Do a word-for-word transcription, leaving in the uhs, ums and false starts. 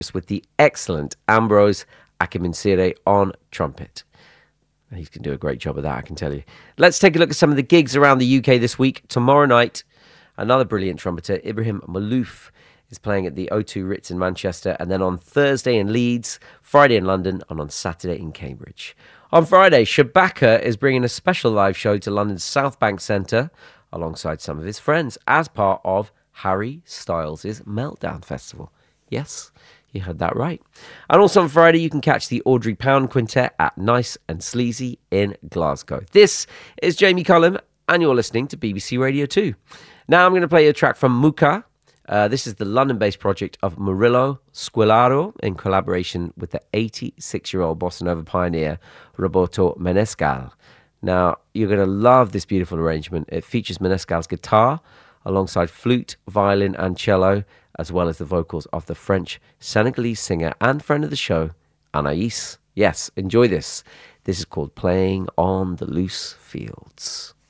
with the excellent Ambrose Akiminsire on trumpet. He's going to do a great job of that, I can tell you. Let's take a look at some of the gigs around the U K this week. Tomorrow night, another brilliant trumpeter, Ibrahim Malouf, is playing at the O two Ritz in Manchester, and then on Thursday in Leeds, Friday in London, and on Saturday in Cambridge. On Friday, Shabaka is bringing a special live show to London's South Bank Centre alongside some of his friends as part of Harry Styles' Meltdown Festival. Yes, you heard that right. And also on Friday, you can catch the Audrey Pound Quintet at Nice and Sleazy in Glasgow. This is Jamie Cullum, and you're listening to B B C Radio two. Now I'm going to play a track from Muka. Uh, this is the London-based project of Murillo Squillaro in collaboration with the eighty-six-year-old bossa nova pioneer Roberto Menescal. Now, you're going to love this beautiful arrangement. It features Menescal's guitar alongside flute, violin and cello, as well as the vocals of the French Senegalese singer and friend of the show, Anaïs. Yes, enjoy this. This is called Playing on the Loose Fields.